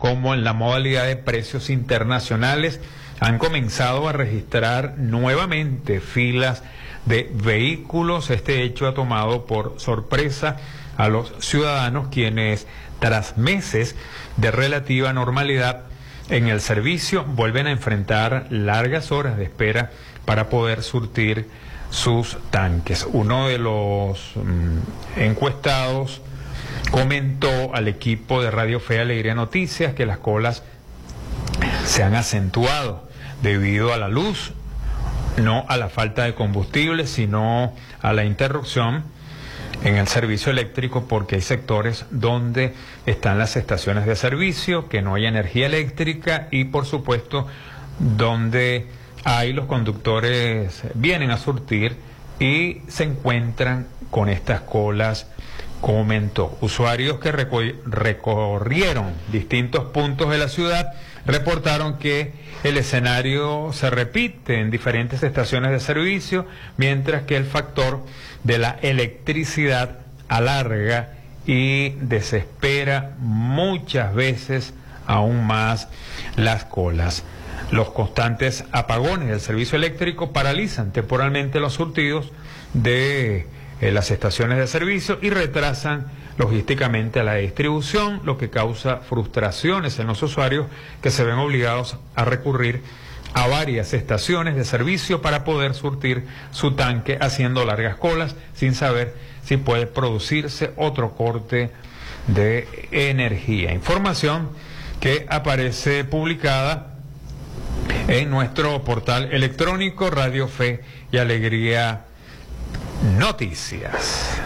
como en la modalidad de precios internacionales, han comenzado a registrar nuevamente filas de vehículos. Este hecho ha tomado por sorpresa a los ciudadanos, quienes tras meses de relativa normalidad en el servicio vuelven a enfrentar largas horas de espera para poder surtir sus tanques. Uno de los encuestados comentó al equipo de Radio Fe y Alegría Noticias que las colas se han acentuado debido a la luz, no a la falta de combustible, sino a la interrupción en el servicio eléctrico, porque hay sectores donde están las estaciones de servicio, que no hay energía eléctrica y por supuesto donde hay los conductores vienen a surtir y se encuentran con estas colas, comentó. Usuarios que recorrieron distintos puntos de la ciudad reportaron que el escenario se repite en diferentes estaciones de servicio, mientras que el factor de la electricidad alarga y desespera muchas veces aún más las colas. Los constantes apagones del servicio eléctrico paralizan temporalmente los surtidos de las estaciones de servicio y retrasan logísticamente la distribución, lo que causa frustraciones en los usuarios que se ven obligados a recurrir a varias estaciones de servicio para poder surtir su tanque, haciendo largas colas sin saber si puede producirse otro corte de energía. Información que aparece publicada en nuestro portal electrónico Radio Fe y Alegría Noticias.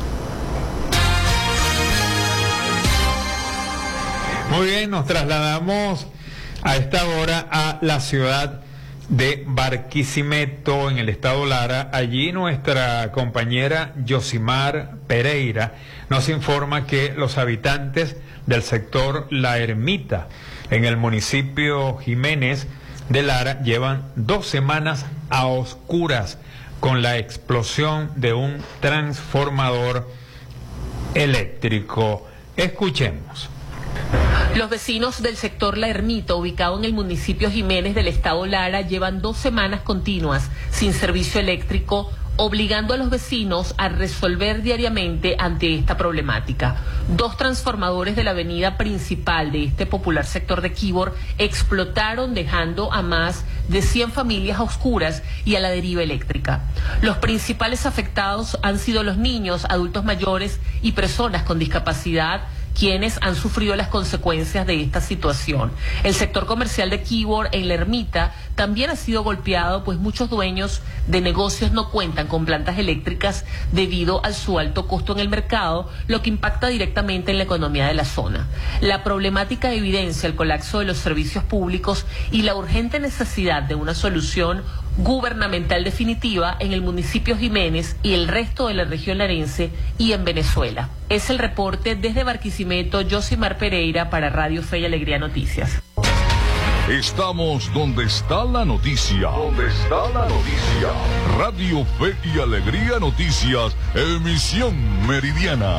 Muy bien, nos trasladamos a esta hora a la ciudad de Barquisimeto, en el estado Lara. Allí nuestra compañera Yosimar Pereira nos informa que los habitantes del sector La Ermita, en el municipio Jiménez de Lara, llevan 2 semanas a oscuras con la explosión de un transformador eléctrico. Escuchemos. Los vecinos del sector La Ermita, ubicado en el municipio Jiménez del estado Lara, llevan 2 semanas continuas sin servicio eléctrico, obligando a los vecinos a resolver diariamente ante esta problemática. 2 transformadores de la avenida principal de este popular sector de Quibor explotaron, dejando a más de 100 familias a oscuras y a la deriva eléctrica. Los principales afectados han sido los niños, adultos mayores y personas con discapacidad, quienes han sufrido las consecuencias de esta situación. El sector comercial de Quibor, en La Ermita, también ha sido golpeado, pues muchos dueños de negocios no cuentan con plantas eléctricas debido a su alto costo en el mercado, lo que impacta directamente en la economía de la zona. La problemática evidencia el colapso de los servicios públicos y la urgente necesidad de una solución gubernamental definitiva en el municipio Jiménez y el resto de la región larense y en Venezuela. Es el reporte desde Barquisimeto, Yosimar Pereira para Radio Fe y Alegría Noticias. Estamos donde está la noticia. Donde está la noticia. Radio Fe y Alegría Noticias, emisión meridiana.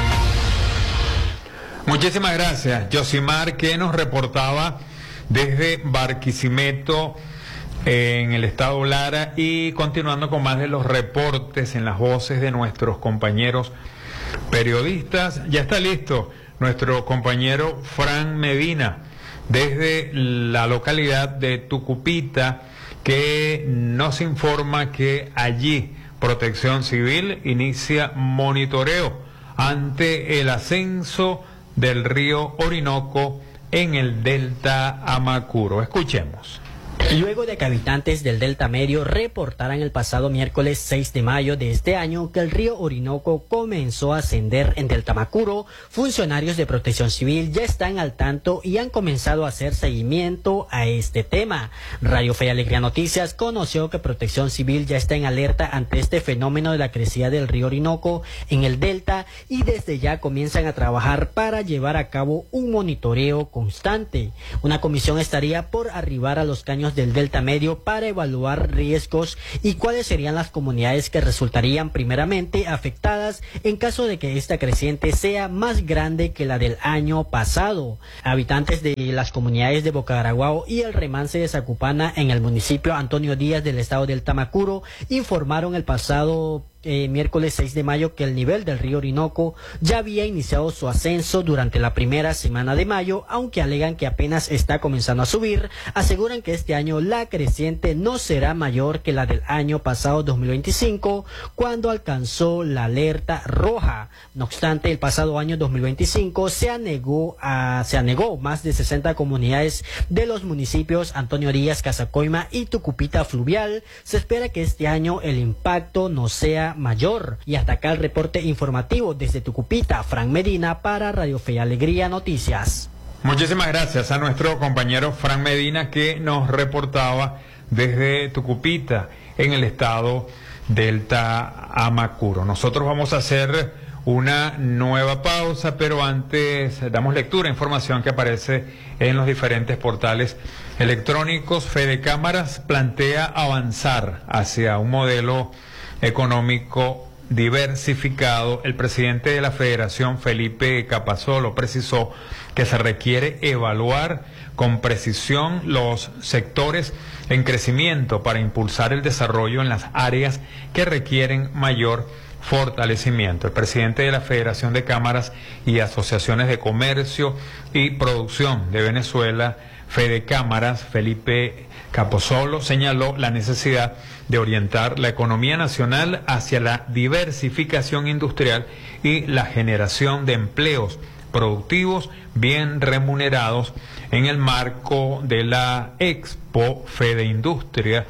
Muchísimas gracias, Yosimar, que nos reportaba desde Barquisimeto, en el estado Lara, y continuando con más de los reportes en las voces de nuestros compañeros periodistas. Ya está listo nuestro compañero Fran Medina desde la localidad de Tucupita, que nos informa que allí Protección Civil inicia monitoreo ante el ascenso del río Orinoco en el delta Amacuro. Escuchemos. Luego de que habitantes del Delta Medio reportaran el pasado miércoles 6 de mayo de este año que el río Orinoco comenzó a ascender en Delta Amacuro, funcionarios de Protección Civil ya están al tanto y han comenzado a hacer seguimiento a este tema. Radio Fe y Alegría Noticias conoció que Protección Civil ya está en alerta ante este fenómeno de la crecida del río Orinoco en el Delta y desde ya comienzan a trabajar para llevar a cabo un monitoreo constante. Una comisión estaría por arribar a los caños vecinos del Delta Medio para evaluar riesgos y cuáles serían las comunidades que resultarían primeramente afectadas en caso de que esta creciente sea más grande que la del año pasado. Habitantes de las comunidades de Bocaraguao y el remanse de Zacupana en el municipio Antonio Díaz del estado del Tamacuro informaron el pasado miércoles 6 de mayo que el nivel del río Orinoco ya había iniciado su ascenso durante la primera semana de mayo, aunque alegan que apenas está comenzando a subir. Aseguran que este año la creciente no será mayor que la del año pasado 2025, cuando alcanzó la alerta roja. No obstante, el pasado año 2025 se anegó más de 60 comunidades de los municipios Antonio Díaz, Casacoima y Tucupita Fluvial. Se espera que este año el impacto no sea mayor. Y hasta acá el reporte informativo desde Tucupita. Frank Medina para Radio Fe y Alegría Noticias. Muchísimas gracias a nuestro compañero Frank Medina, que nos reportaba desde Tucupita en el estado del Tamacuro. Nosotros vamos a hacer una nueva pausa, pero antes damos lectura a información que aparece en los diferentes portales electrónicos. Fede Cámaras plantea avanzar hacia un modelo económico diversificado. El presidente de la Federación, Felipe Capasolo, precisó que se requiere evaluar con precisión los sectores en crecimiento para impulsar el desarrollo en las áreas que requieren mayor fortalecimiento. El presidente de la Federación de Cámaras y Asociaciones de Comercio y Producción de Venezuela, Fede Cámaras, Felipe Capasolo, señaló la necesidad de orientar la economía nacional hacia la diversificación industrial y la generación de empleos productivos bien remunerados en el marco de la Expo Fede Industria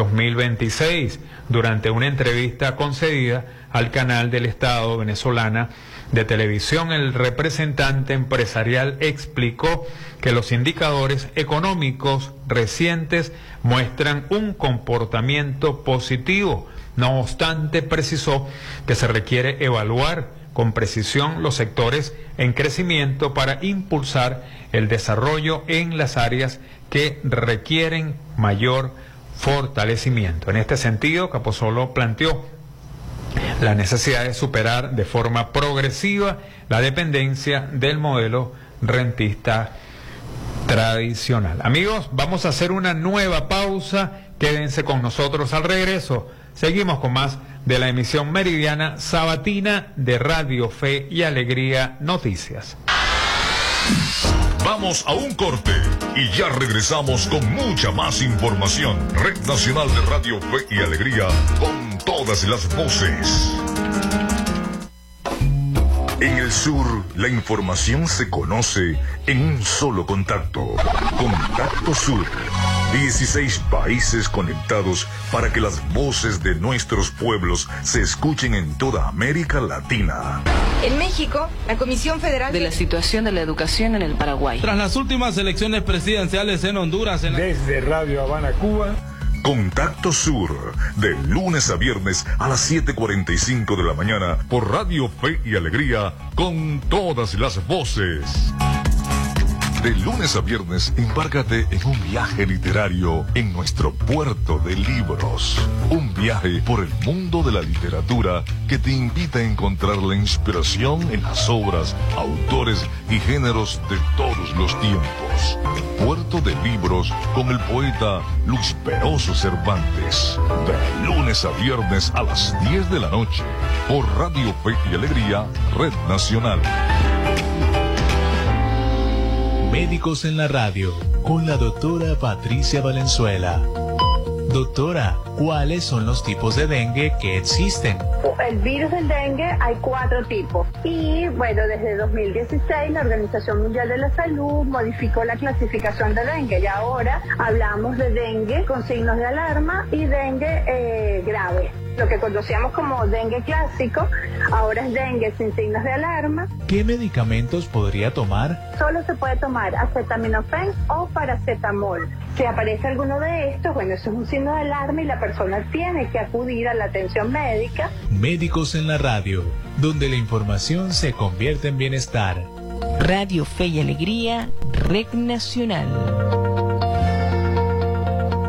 2026. Durante una entrevista concedida al canal del Estado venezolana de televisión, el representante empresarial explicó que los indicadores económicos recientes muestran un comportamiento positivo. No obstante, precisó que se requiere evaluar con precisión los sectores en crecimiento para impulsar el desarrollo en las áreas que requieren mayor fortalecimiento. En este sentido, Capasolo planteó la necesidad de superar de forma progresiva la dependencia del modelo rentista tradicional. Amigos, vamos a hacer una nueva pausa. Quédense con nosotros al regreso. Seguimos con más de la emisión meridiana sabatina de Radio Fe y Alegría Noticias. Vamos a un corte y ya regresamos con mucha más información. Red Nacional de Radio Fe y Alegría, con todas las voces. En el sur, la información se conoce en un solo contacto. Contacto Sur. 16 países conectados para que las voces de nuestros pueblos se escuchen en toda América Latina. En México, la Comisión Federal de la situación de la educación en el Paraguay. Tras las últimas elecciones presidenciales en Honduras. Desde Radio Habana, Cuba. Contacto Sur, de lunes a viernes a las 7:45 de la mañana por Radio Fe y Alegría, con todas las voces. De lunes a viernes, embárcate en un viaje literario en nuestro puerto de libros. Un viaje por el mundo de la literatura que te invita a encontrar la inspiración en las obras, autores y géneros de todos los tiempos. Puerto de Libros con el poeta Luis Peroso Cervantes. De lunes a viernes a las 10 de la noche por Radio Fe y Alegría, Red Nacional. Médicos en la Radio, con la doctora Patricia Valenzuela. Doctora, ¿cuáles son los tipos de dengue que existen? El virus del dengue hay 4 tipos. Y bueno, desde 2016 la Organización Mundial de la Salud modificó la clasificación de dengue. Y ahora hablamos de dengue con signos de alarma y dengue grave. Lo que conocíamos como dengue clásico, ahora es dengue sin signos de alarma. ¿Qué medicamentos podría tomar? Solo se puede tomar acetaminofén o paracetamol. Si aparece alguno de estos, bueno, eso es un signo de alarma y la persona tiene que acudir a la atención médica. Médicos en la Radio, donde la información se convierte en bienestar. Radio Fe y Alegría, Red Nacional.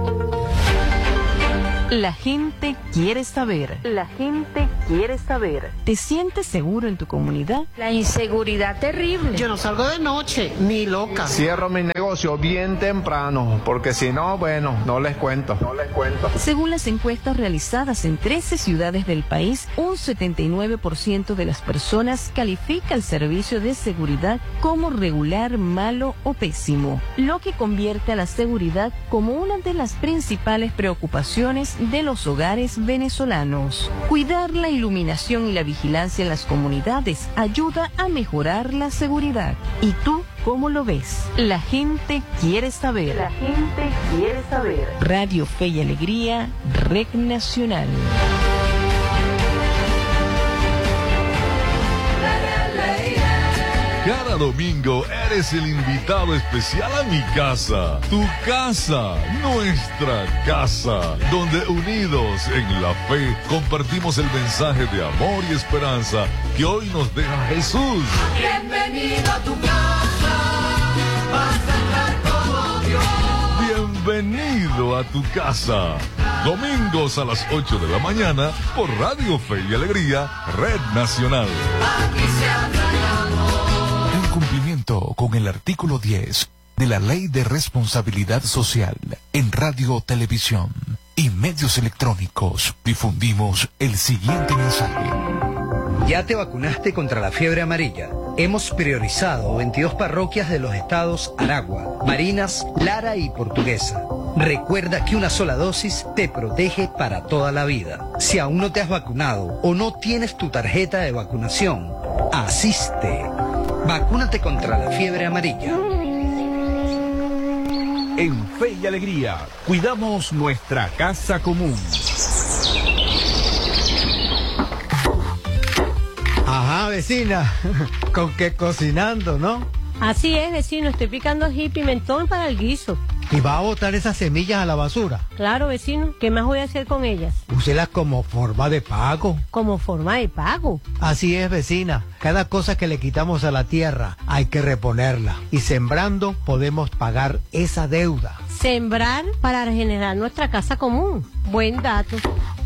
La gente quiere saber. La gente quiere saber. ¿Te sientes seguro en tu comunidad? La inseguridad terrible. Yo no salgo de noche, ni loca. Cierro mi negocio bien temprano, porque si no, bueno, no les cuento. Según las encuestas realizadas en 13 ciudades del país, un 79% de las personas califica el servicio de seguridad como regular, malo o pésimo, lo que convierte a la seguridad como una de las principales preocupaciones de los hogares venezolanos. Cuidar la iluminación y la vigilancia en las comunidades ayuda a mejorar la seguridad. ¿Y tú cómo lo ves? La gente quiere saber. La gente quiere saber. Radio Fe y Alegría, Red Nacional. Cada domingo eres el invitado especial a mi casa, tu casa, nuestra casa, donde unidos en la fe compartimos el mensaje de amor y esperanza que hoy nos deja Jesús. Bienvenido a tu casa, vas a estar como Dios. Bienvenido a tu casa. Domingos a las 8 de la mañana por Radio Fe y Alegría, Red Nacional. Aquí se habla de amor. Cumplimiento con el artículo 10 de la Ley de Responsabilidad Social en Radio, Televisión y medios electrónicos, difundimos el siguiente mensaje. ¿Ya te vacunaste contra la fiebre amarilla? Hemos priorizado 22 parroquias de los estados Aragua, Barinas, Lara y Portuguesa. Recuerda que una sola dosis te protege para toda la vida. Si aún no te has vacunado o no tienes tu tarjeta de vacunación, asiste. Vacúnate contra la fiebre amarilla. En Fe y Alegría, cuidamos nuestra casa común. Ajá, vecina, con que cocinando, ¿no? Así es, vecino, estoy picando ají y pimentón para el guiso. ¿Y va a botar esas semillas a la basura? Claro, vecino, ¿qué más voy a hacer con ellas? Úselas como forma de pago. ¿Como forma de pago? Así es, vecina. Cada cosa que le quitamos a la tierra hay que reponerla. Y sembrando podemos pagar esa deuda. Sembrar para regenerar nuestra casa común. Buen dato.